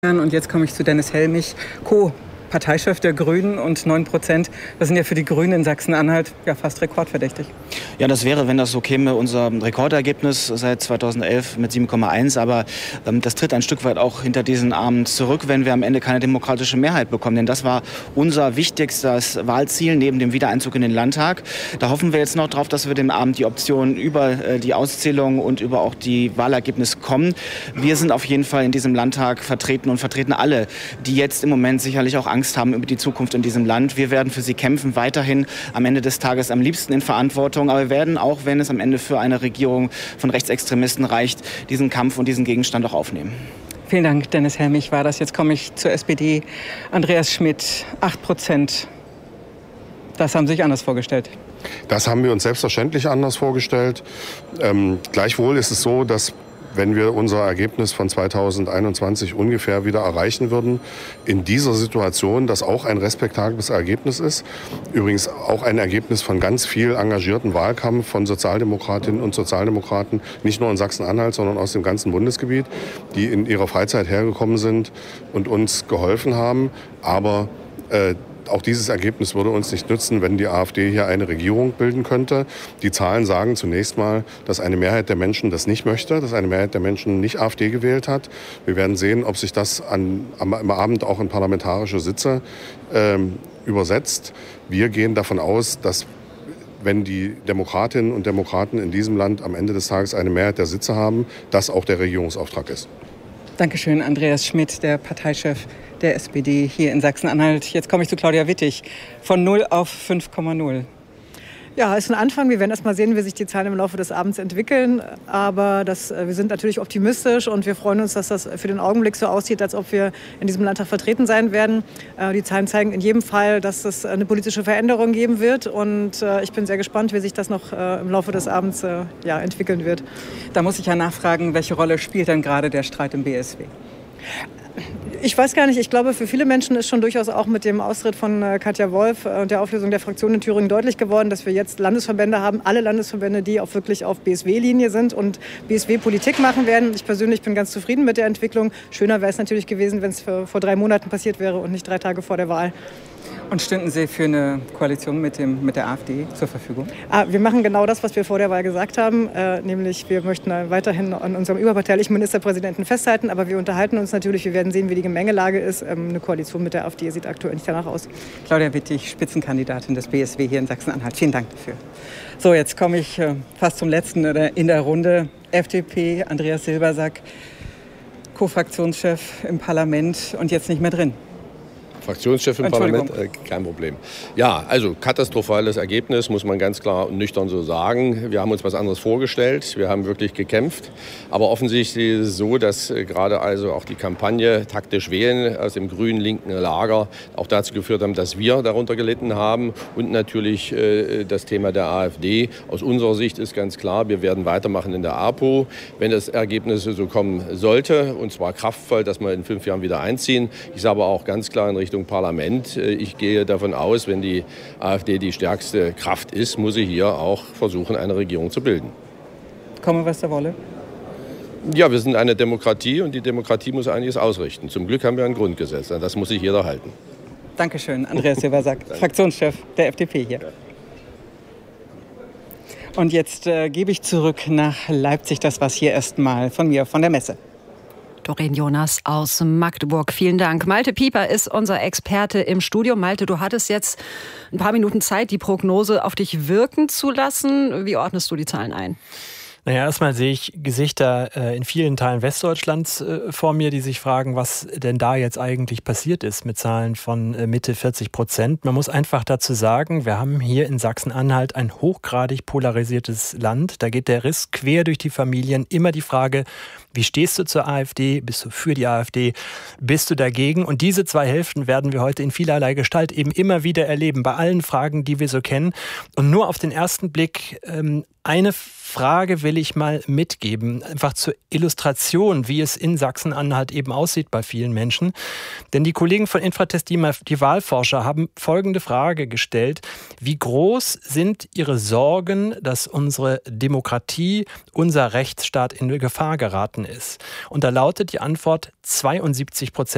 Und jetzt komme ich zu Dennis Helmich, Co-Parteichef der Grünen und 9%. Das sind ja für die Grünen in Sachsen-Anhalt ja fast rekordverdächtig. Ja, das wäre, wenn das so käme, unser Rekordergebnis seit 2011 mit 7,1. Aber das tritt ein Stück weit auch hinter diesen Armen zurück, wenn wir am Ende keine demokratische Mehrheit bekommen. Denn das war unser wichtigstes Wahlziel neben dem Wiedereinzug in den Landtag. Da hoffen wir jetzt noch drauf, dass wir dem Abend die Option über die Auszählung und über auch die Wahlergebnisse kommen. Wir sind auf jeden Fall in diesem Landtag vertreten und vertreten alle, die jetzt im Moment sicherlich auch Angst haben über die Zukunft in diesem Land. Wir werden für sie kämpfen, weiterhin am Ende des Tages am liebsten in Verantwortung. Aber wir werden, auch wenn es am Ende für eine Regierung von Rechtsextremisten reicht, diesen Kampf und diesen Gegenstand auch aufnehmen. Vielen Dank, Dennis Helmich war das. Jetzt komme ich zur SPD. Andreas Schmidt, 8%. Das haben Sie sich anders vorgestellt. Das haben wir uns selbstverständlich anders vorgestellt. Gleichwohl ist es so, dass wenn wir unser Ergebnis von 2021 ungefähr wieder erreichen würden, in dieser Situation, das auch ein respektables Ergebnis ist, übrigens auch ein Ergebnis von ganz viel engagierten Wahlkampf von Sozialdemokratinnen und Sozialdemokraten, nicht nur in Sachsen-Anhalt, sondern aus dem ganzen Bundesgebiet, die in ihrer Freizeit hergekommen sind und uns geholfen haben. Aber auch dieses Ergebnis würde uns nicht nützen, wenn die AfD hier eine Regierung bilden könnte. Die Zahlen sagen zunächst mal, dass eine Mehrheit der Menschen das nicht möchte, dass eine Mehrheit der Menschen nicht AfD gewählt hat. Wir werden sehen, ob sich das am Abend auch in parlamentarische Sitze übersetzt. Wir gehen davon aus, dass wenn die Demokratinnen und Demokraten in diesem Land am Ende des Tages eine Mehrheit der Sitze haben, das auch der Regierungsauftrag ist. Dankeschön, Andreas Schmidt, der Parteichef der SPD hier in Sachsen-Anhalt. Jetzt komme ich zu Claudia Wittig. Von 0 auf 5,0. Ja, ist ein Anfang. Wir werden erst mal sehen, wie sich die Zahlen im Laufe des Abends entwickeln. Aber wir sind natürlich optimistisch und wir freuen uns, dass das für den Augenblick so aussieht, als ob wir in diesem Landtag vertreten sein werden. Die Zahlen zeigen in jedem Fall, dass es eine politische Veränderung geben wird. Und ich bin sehr gespannt, wie sich das noch im Laufe des Abends entwickeln wird. Da muss ich ja nachfragen, welche Rolle spielt denn gerade der Streit im BSW? Ich weiß gar nicht. Ich glaube, für viele Menschen ist schon durchaus auch mit dem Austritt von Katja Wolf und der Auflösung der Fraktion in Thüringen deutlich geworden, dass wir jetzt Landesverbände haben, alle Landesverbände, die auch wirklich auf BSW-Linie sind und BSW-Politik machen werden. Ich persönlich bin ganz zufrieden mit der Entwicklung. Schöner wäre es natürlich gewesen, wenn es vor 3 Monaten passiert wäre und nicht 3 Tage vor der Wahl. Und stünden Sie für eine Koalition mit der AfD zur Verfügung? Wir machen genau das, was wir vor der Wahl gesagt haben. Nämlich wir möchten weiterhin an unserem überparteilichen Ministerpräsidenten festhalten. Aber wir unterhalten uns natürlich. Wir werden sehen, wie die Gemengelage ist. Eine Koalition mit der AfD sieht aktuell nicht danach aus. Claudia Wittig, Spitzenkandidatin des BSW hier in Sachsen-Anhalt. Vielen Dank dafür. So, jetzt komme ich fast zum letzten in der Runde. FDP, Andreas Silbersack, Co-Fraktionschef im Parlament und jetzt nicht mehr drin. Fraktionschef im Parlament, kein Problem. Ja, also katastrophales Ergebnis, muss man ganz klar und nüchtern so sagen. Wir haben uns was anderes vorgestellt, wir haben wirklich gekämpft. Aber offensichtlich ist es so, dass gerade also auch die Kampagne taktisch wählen aus dem grün-linken Lager auch dazu geführt haben, dass wir darunter gelitten haben. Und natürlich das Thema der AfD. Aus unserer Sicht ist ganz klar, wir werden weitermachen in der APO, wenn das Ergebnis so kommen sollte. Und zwar kraftvoll, dass wir in 5 Jahren wieder einziehen. Ich sage aber auch ganz klar in Richtung Parlament. Ich gehe davon aus, wenn die AfD die stärkste Kraft ist, muss sie hier auch versuchen, eine Regierung zu bilden. Komme, was da wolle? Ja, wir sind eine Demokratie und die Demokratie muss einiges ausrichten. Zum Glück haben wir ein Grundgesetz, das muss sich jeder halten. Dankeschön, Andreas Silbersack, Fraktionschef der FDP hier. Und jetzt gebe ich zurück nach Leipzig. Das war's hier erstmal von mir, von der Messe. Doreen Jonas aus Magdeburg. Vielen Dank. Malte Pieper ist unser Experte im Studio. Malte, du hattest jetzt ein paar Minuten Zeit, die Prognose auf dich wirken zu lassen. Wie ordnest du die Zahlen ein? Naja, erstmal sehe ich Gesichter in vielen Teilen Westdeutschlands vor mir, die sich fragen, was denn da jetzt eigentlich passiert ist mit Zahlen von Mitte 40%. Man muss einfach dazu sagen, wir haben hier in Sachsen-Anhalt ein hochgradig polarisiertes Land. Da geht der Riss quer durch die Familien. Immer die Frage, wie stehst du zur AfD? Bist du für die AfD? Bist du dagegen? Und diese 2 Hälften werden wir heute in vielerlei Gestalt eben immer wieder erleben, bei allen Fragen, die wir so kennen. Und nur auf den ersten Blick eine Frage will ich mal mitgeben, einfach zur Illustration, wie es in Sachsen-Anhalt eben aussieht bei vielen Menschen. Denn die Kollegen von Infratest, die Wahlforscher, haben folgende Frage gestellt: Wie groß sind Ihre Sorgen, dass unsere Demokratie, unser Rechtsstaat in Gefahr geraten ist? Und da lautet die Antwort 72%.